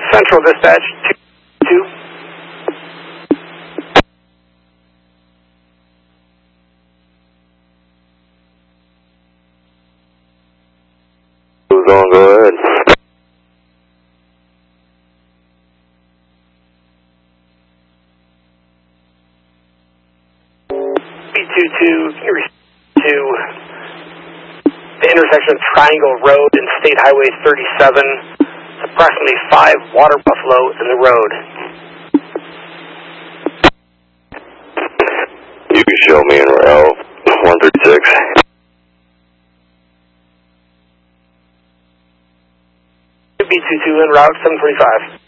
Central Dispatch 2. Go ahead. B22, can you receive to the intersection of Triangle Road and State Highway 37? It's approximately 5 water buffalo in the road. You can show me in route 136. B22 en route 745.